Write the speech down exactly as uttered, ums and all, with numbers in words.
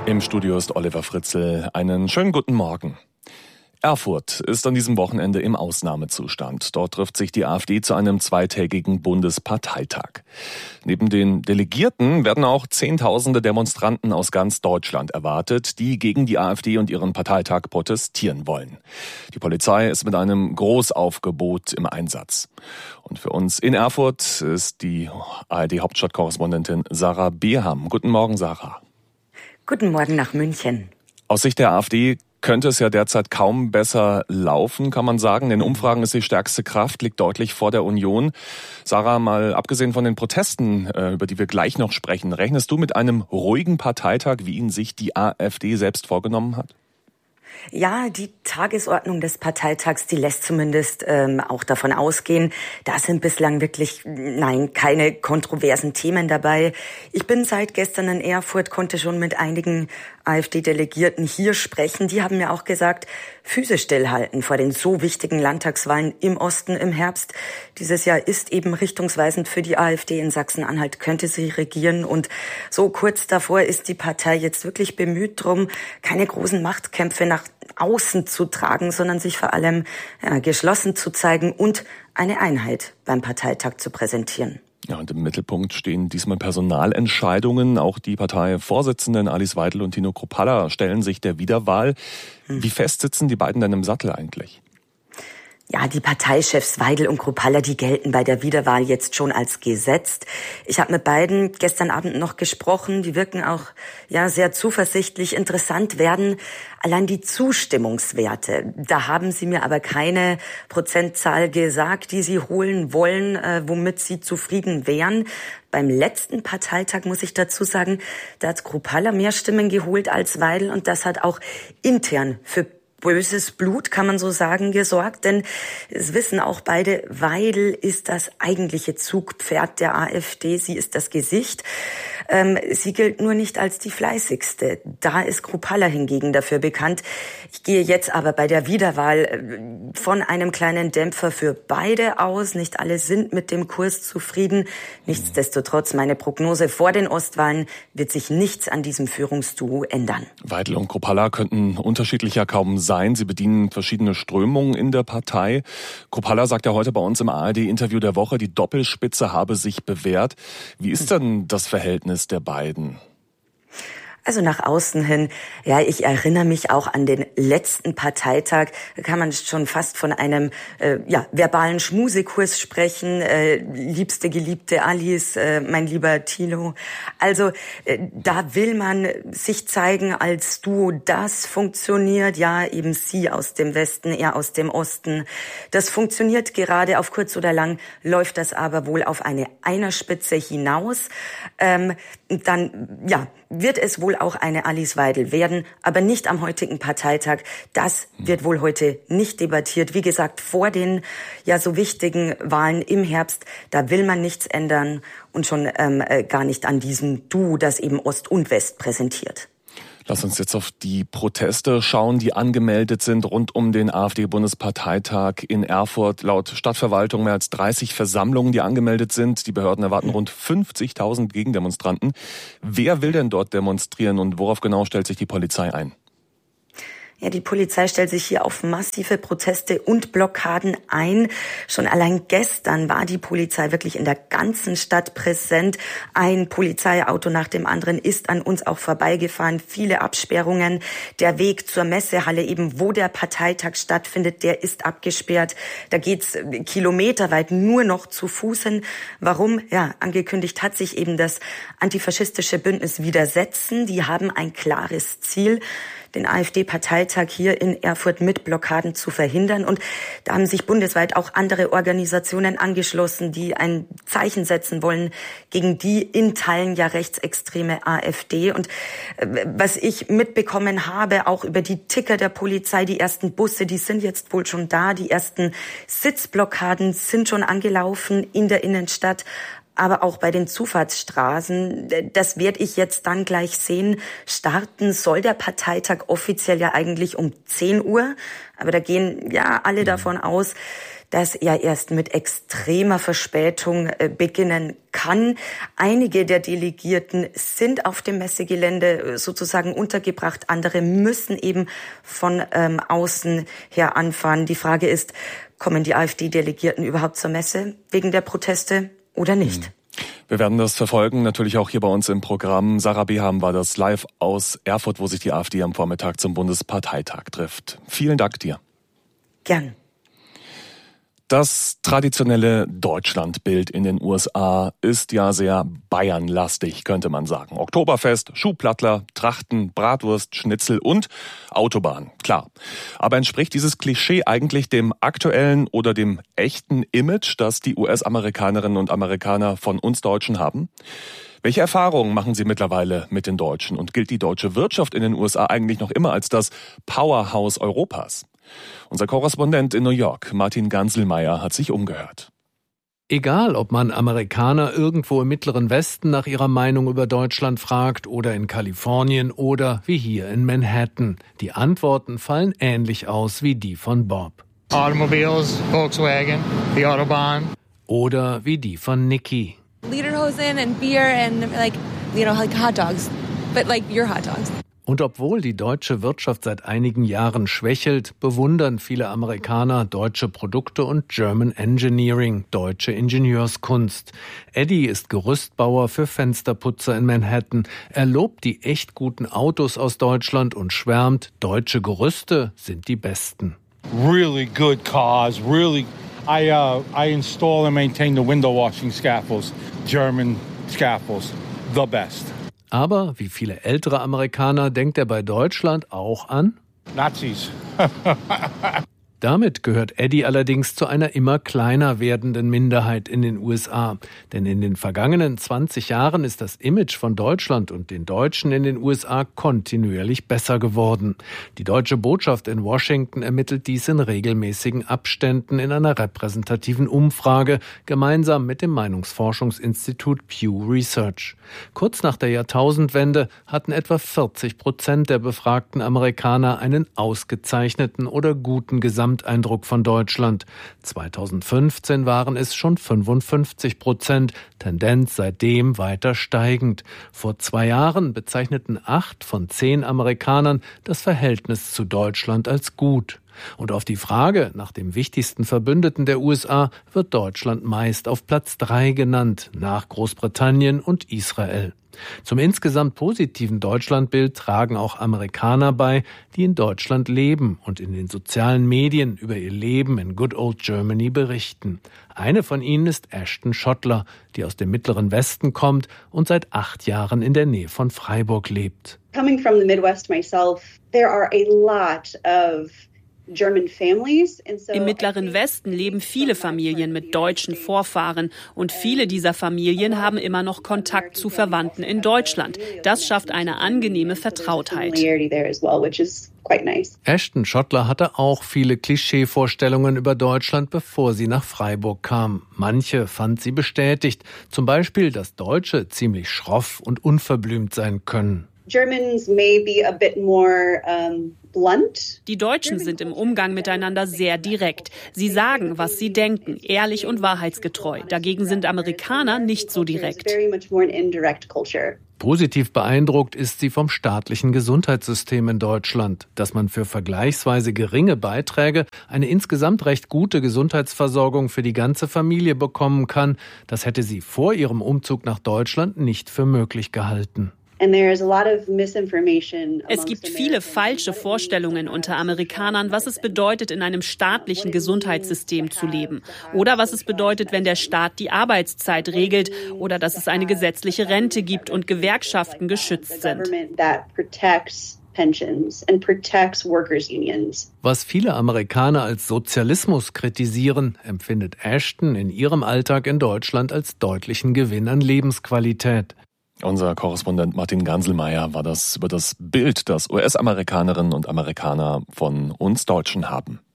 Im Studio ist Oliver Fritzl. Einen schönen guten Morgen. Erfurt ist an diesem Wochenende im Ausnahmezustand. Dort trifft sich die AfD zu einem zweitägigen Bundesparteitag. Neben den Delegierten werden auch Zehntausende Demonstranten aus ganz Deutschland erwartet, die gegen die AfD und ihren Parteitag protestieren wollen. Die Polizei ist mit einem Großaufgebot im Einsatz. Und für uns in Erfurt ist die A R D-Hauptstadtkorrespondentin Sarah Beham. Guten Morgen, Sarah. Guten Morgen nach München. Aus Sicht der AfD könnte es ja derzeit kaum besser laufen, kann man sagen. In Umfragen ist die stärkste Kraft, liegt deutlich vor der Union. Sarah, mal abgesehen von den Protesten, über die wir gleich noch sprechen, rechnest du mit einem ruhigen Parteitag, wie ihn sich die AfD selbst vorgenommen hat? Ja, die Tagesordnung des Parteitags, die lässt zumindest ähm, auch davon ausgehen, da sind bislang wirklich, nein, keine kontroversen Themen dabei. Ich bin seit gestern in Erfurt, konnte schon mit einigen AfD-Delegierten hier sprechen. Die haben mir auch gesagt, Füße stillhalten vor den so wichtigen Landtagswahlen im Osten im Herbst. Dieses Jahr ist eben richtungsweisend für die AfD in Sachsen-Anhalt, könnte sie regieren. Und so kurz davor ist die Partei jetzt wirklich bemüht drum, keine großen Machtkämpfe nach außen zu tragen, sondern sich vor allem ja, geschlossen zu zeigen und eine Einheit beim Parteitag zu präsentieren. Ja, und im Mittelpunkt stehen diesmal Personalentscheidungen. Auch die Parteivorsitzenden Alice Weidel und Tino Kruppalla stellen sich der Wiederwahl. Hm. Wie fest sitzen die beiden denn im Sattel eigentlich? Ja, die Parteichefs Weidel und Kruppalla, die gelten bei der Wiederwahl jetzt schon als gesetzt. Ich habe mit beiden gestern Abend noch gesprochen. Die wirken auch ja sehr zuversichtlich. Interessant werden allein die Zustimmungswerte. Da haben sie mir aber keine Prozentzahl gesagt, die sie holen wollen, äh, womit sie zufrieden wären. Beim letzten Parteitag, muss ich dazu sagen, da hat Kruppalla mehr Stimmen geholt als Weidel. Und das hat auch intern für böses Blut, kann man so sagen, gesorgt. Denn es wissen auch beide, Weidel ist das eigentliche Zugpferd der AfD. Sie ist das Gesicht. Ähm, sie gilt nur nicht als die fleißigste. Da ist Kruppalla hingegen dafür bekannt. Ich gehe jetzt aber bei der Wiederwahl von einem kleinen Dämpfer für beide aus. Nicht alle sind mit dem Kurs zufrieden. Nichtsdestotrotz, meine Prognose vor den Ostwahlen wird sich nichts an diesem Führungsduo ändern. Weidel und Kruppalla könnten unterschiedlicher kaum sein. Sie bedienen verschiedene Strömungen in der Partei. Kruppalla sagt ja heute bei uns im A R D-Interview der Woche, die Doppelspitze habe sich bewährt. Wie ist denn das Verhältnis der beiden? Also nach außen hin, ja, ich erinnere mich auch an den letzten Parteitag, da kann man schon fast von einem äh, ja, verbalen Schmusekurs sprechen, äh, liebste, geliebte Alice, äh, mein lieber Thilo. Also äh, da will man sich zeigen als Duo, das funktioniert, ja, eben sie aus dem Westen, er aus dem Osten. Das funktioniert gerade, auf kurz oder lang läuft das aber wohl auf eine Einerspitze hinaus. Ähm, dann, ja, wird es wohl auch eine Alice Weidel werden, aber nicht am heutigen Parteitag. Das wird wohl heute nicht debattiert. Wie gesagt, vor den ja so wichtigen Wahlen im Herbst, da will man nichts ändern und schon ähm, gar nicht an diesem Duo, das eben Ost und West präsentiert. Lass uns jetzt auf die Proteste schauen, die angemeldet sind rund um den AfD-Bundesparteitag in Erfurt. Laut Stadtverwaltung mehr als dreißig Versammlungen, die angemeldet sind. Die Behörden erwarten rund fünfzigtausend Gegendemonstranten. Wer will denn dort demonstrieren und worauf genau stellt sich die Polizei ein? Ja, die Polizei stellt sich hier auf massive Proteste und Blockaden ein. Schon allein gestern war die Polizei wirklich in der ganzen Stadt präsent. Ein Polizeiauto nach dem anderen ist an uns auch vorbeigefahren. Viele Absperrungen. Der Weg zur Messehalle, eben wo der Parteitag stattfindet, der ist abgesperrt. Da geht's kilometerweit nur noch zu Fuß hin. Warum? Ja, angekündigt hat sich eben das antifaschistische Bündnis Widersetzen. Die haben ein klares Ziel, den AfD-Parteitag hier in Erfurt mit Blockaden zu verhindern. Und da haben sich bundesweit auch andere Organisationen angeschlossen, die ein Zeichen setzen wollen gegen die in Teilen ja rechtsextreme AfD. Und was ich mitbekommen habe, auch über die Ticker der Polizei, die ersten Busse, die sind jetzt wohl schon da. Die ersten Sitzblockaden sind schon angelaufen in der Innenstadt. Aber auch bei den Zufahrtsstraßen, das werde ich jetzt dann gleich sehen. Starten soll der Parteitag offiziell ja eigentlich um zehn Uhr. Aber da gehen ja alle davon aus, das ja erst mit extremer Verspätung beginnen kann. Einige der Delegierten sind auf dem Messegelände sozusagen untergebracht, andere müssen eben von ähm, außen her anfahren. Die Frage ist, kommen die AfD-Delegierten überhaupt zur Messe wegen der Proteste oder nicht? Wir werden das verfolgen, natürlich auch hier bei uns im Programm. Sarah Beham war das live aus Erfurt, wo sich die AfD am Vormittag zum Bundesparteitag trifft. Vielen Dank dir. Gern. Das traditionelle Deutschlandbild in den U S A ist ja sehr Bayernlastig, könnte man sagen. Oktoberfest, Schuhplattler, Trachten, Bratwurst, Schnitzel und Autobahn, klar. Aber entspricht dieses Klischee eigentlich dem aktuellen oder dem echten Image, das die U S-Amerikanerinnen und Amerikaner von uns Deutschen haben? Welche Erfahrungen machen sie mittlerweile mit den Deutschen? Und gilt die deutsche Wirtschaft in den U S A eigentlich noch immer als das Powerhouse Europas? Unser Korrespondent in New York, Martin Ganselmeier, hat sich umgehört. Egal, ob man Amerikaner irgendwo im Mittleren Westen nach ihrer Meinung über Deutschland fragt oder in Kalifornien oder wie hier in Manhattan. Die Antworten fallen ähnlich aus wie die von Bob. Automobiles, Volkswagen, die Autobahn. Oder wie die von Nikki. Lederhosen and beer and like, you know, like hot dogs. But like your hot dogs. Und obwohl die deutsche Wirtschaft seit einigen Jahren schwächelt, bewundern viele Amerikaner deutsche Produkte und German Engineering, deutsche Ingenieurskunst. Eddie ist Gerüstbauer für Fensterputzer in Manhattan. Er lobt die echt guten Autos aus Deutschland und schwärmt, deutsche Gerüste sind die besten. Really good cars, really. I uh, I install and maintain the window washing scaffolds, German scaffolds, the best. Aber wie viele ältere Amerikaner denkt er bei Deutschland auch an? Nazis. Damit gehört Eddie allerdings zu einer immer kleiner werdenden Minderheit in den U S A. Denn in den vergangenen zwanzig Jahren ist das Image von Deutschland und den Deutschen in den U S A kontinuierlich besser geworden. Die deutsche Botschaft in Washington ermittelt dies in regelmäßigen Abständen in einer repräsentativen Umfrage, gemeinsam mit dem Meinungsforschungsinstitut Pew Research. Kurz nach der Jahrtausendwende hatten etwa vierzig Prozent der befragten Amerikaner einen ausgezeichneten oder guten Gesamt Eindruck von Deutschland. zweitausendfünfzehn waren es schon fünfundfünfzig Prozent, Tendenz seitdem weiter steigend. Vor zwei Jahren bezeichneten acht von zehn Amerikanern das Verhältnis zu Deutschland als gut. Und auf die Frage nach dem wichtigsten Verbündeten der U S A wird Deutschland meist auf Platz drei genannt, nach Großbritannien und Israel. Zum insgesamt positiven Deutschlandbild tragen auch Amerikaner bei, die in Deutschland leben und in den sozialen Medien über ihr Leben in Good Old Germany berichten. Eine von ihnen ist Ashton Schottler, die aus dem Mittleren Westen kommt und seit acht Jahren in der Nähe von Freiburg lebt. Coming from the Midwest myself, there are a lot of Im Mittleren Westen leben viele Familien mit deutschen Vorfahren und viele dieser Familien haben immer noch Kontakt zu Verwandten in Deutschland. Das schafft eine angenehme Vertrautheit. Ashton Schottler hatte auch viele Klischeevorstellungen über Deutschland, bevor sie nach Freiburg kam. Manche fand sie bestätigt, zum Beispiel, dass Deutsche ziemlich schroff und unverblümt sein können. Germans may be a bit more um, blunt. Die Deutschen sind im Umgang miteinander sehr direkt. Sie sagen, was sie denken, ehrlich und wahrheitsgetreu. Dagegen sind Amerikaner nicht so direkt. Positiv beeindruckt ist sie vom staatlichen Gesundheitssystem in Deutschland, dass man für vergleichsweise geringe Beiträge eine insgesamt recht gute Gesundheitsversorgung für die ganze Familie bekommen kann. Das hätte sie vor ihrem Umzug nach Deutschland nicht für möglich gehalten. Es gibt viele falsche Vorstellungen unter Amerikanern, was es bedeutet, in einem staatlichen Gesundheitssystem zu leben. Oder was es bedeutet, wenn der Staat die Arbeitszeit regelt. Oder dass es eine gesetzliche Rente gibt und Gewerkschaften geschützt sind. Was viele Amerikaner als Sozialismus kritisieren, empfindet Ashton in ihrem Alltag in Deutschland als deutlichen Gewinn an Lebensqualität. Unser Korrespondent Martin Ganselmeier war das über das Bild, das U S-Amerikanerinnen und Amerikaner von uns Deutschen haben.